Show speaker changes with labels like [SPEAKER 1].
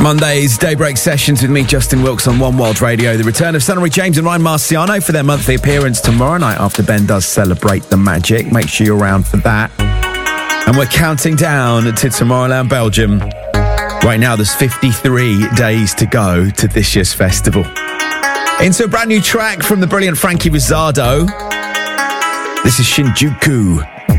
[SPEAKER 1] Monday's Daybreak Sessions with me, Justin Wilkes, on One World Radio. The return of Sonny James and Ryan Marciano for their monthly appearance tomorrow night after Ben does celebrate the Magic. Make sure you're around for that. And we're counting down to Tomorrowland, Belgium. Right now, there's 53 days to go to this year's festival. Into a brand new track from the brilliant Frankie Rizzardo. This is Shinjuku.